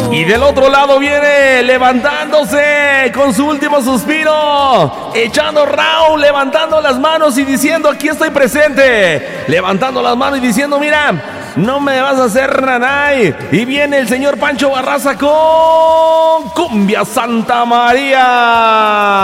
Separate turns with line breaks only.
Y del otro lado viene levantándose con su último suspiro, echando Raúl, levantando las manos y diciendo: aquí estoy presente. Levantando las manos y diciendo: mira, no me vas a hacer nanay. Y viene el señor Pancho Barraza con Cumbia Santa María.